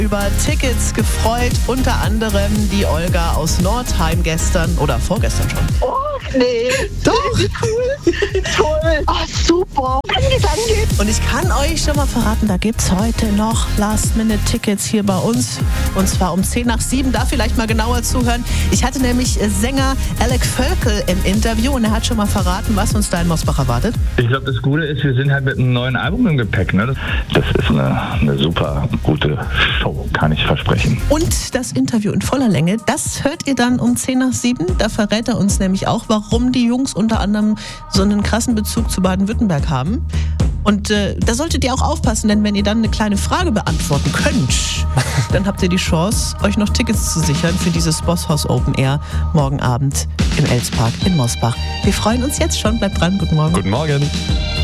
über Tickets gefreut, unter anderem die Olga aus Nordheim gestern oder vorgestern schon. Oh, nee. Doch. Wie cool. Toll. Oh, super. Danke. Und ich kann euch schon mal verraten, da gibt's heute noch Last-Minute-Tickets hier bei uns. Und zwar um 7:10. Da vielleicht mal genauer zuhören. Ich hatte nämlich Sänger Alec Völkel im Interview und er hat schon mal verraten, was uns da in Mosbach erwartet. Ich glaube, das Gute ist, wir sind halt mit einem neuen Album im Gepäck. Ne? Das ist eine super gute Show, kann ich versprechen. Und das Interview in voller Länge, das hört ihr dann um 7:10. Da verrät er uns nämlich auch, warum die Jungs unter anderem so einen krassen Bezug zu Baden-Württemberg haben. Und da solltet ihr auch aufpassen, denn wenn ihr dann eine kleine Frage beantworten könnt, dann habt ihr die Chance, euch noch Tickets zu sichern für dieses Bosshaus Open Air morgen Abend im Elspark in Mosbach. Wir freuen uns jetzt schon. Bleibt dran. Guten Morgen. Guten Morgen.